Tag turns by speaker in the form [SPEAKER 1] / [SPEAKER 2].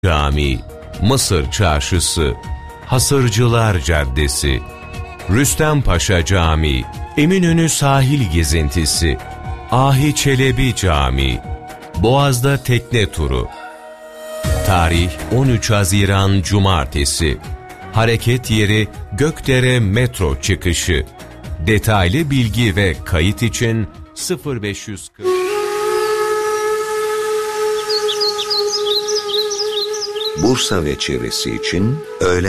[SPEAKER 1] Cami, Mısır Çarşısı, Hasırcılar Caddesi, Rüstempaşa Camii, Eminönü Sahil Gezintisi, Ahi Çelebi Camii, Boğaz'da Tekne Turu. Tarih 13 Haziran Cumartesi. Hareket yeri Gökdere Metro çıkışı. Detaylı bilgi ve kayıt için 0540.
[SPEAKER 2] Bursa ve çevresi için öğlen